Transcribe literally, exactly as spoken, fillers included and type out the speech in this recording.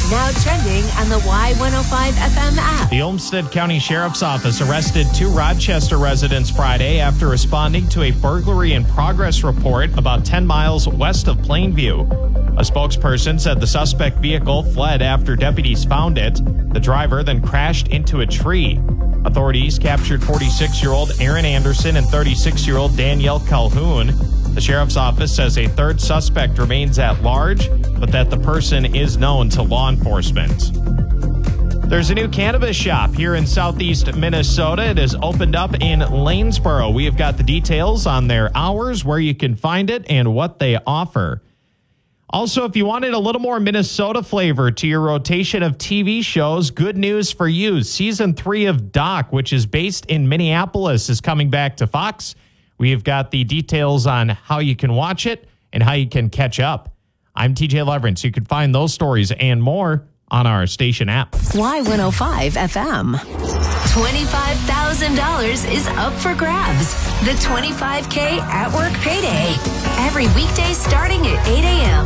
Now trending on the Y one oh five F M app. The Olmsted County Sheriff's Office arrested two Rochester residents Friday after responding to a burglary in progress report about ten miles west of Plainview. A spokesperson said the suspect vehicle fled after deputies found it. The driver then crashed into a tree. Authorities captured forty-six-year-old Aaron Anderson and thirty-six-year-old Danielle Calhoun. The sheriff's office says a third suspect remains at large, but that the person is known to law enforcement. There's a new cannabis shop here in southeast Minnesota. It has opened up in Lanesboro. We have got the details on their hours, where you can find it, and what they offer. Also, if you wanted a little more Minnesota flavor to your rotation of T V shows, good news for you. Season three of Doc, which is based in Minneapolis, is coming back to Fox. We've got the details on how you can watch it and how you can catch up. I'm T J Leverance. You can find those stories and more on our station app. Y one oh five F M. twenty-five thousand dollars is up for grabs. The twenty-five K at work payday. Every weekday starting at eight a.m.